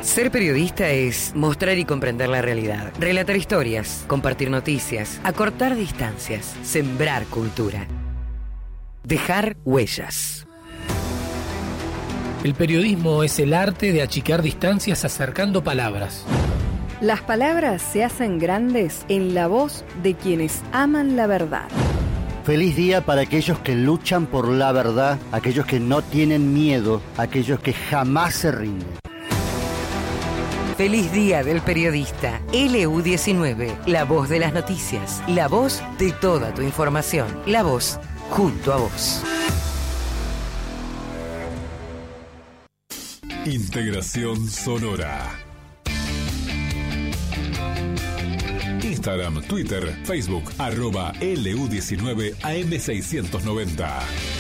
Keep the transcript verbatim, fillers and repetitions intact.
Ser periodista es mostrar y comprender la realidad, relatar historias, compartir noticias, acortar distancias, sembrar cultura, dejar huellas. El periodismo es el arte de achicar distancias acercando palabras. Las palabras se hacen grandes en la voz de quienes aman la verdad. Feliz día para aquellos que luchan por la verdad, aquellos que no tienen miedo, aquellos que jamás se rinden. Feliz Día del Periodista. L U diecinueve, la voz de las noticias, la voz de toda tu información, la voz junto a vos. Integración Sonora. Instagram, Twitter, Facebook, arroba L U diecinueve A M seiscientos noventa.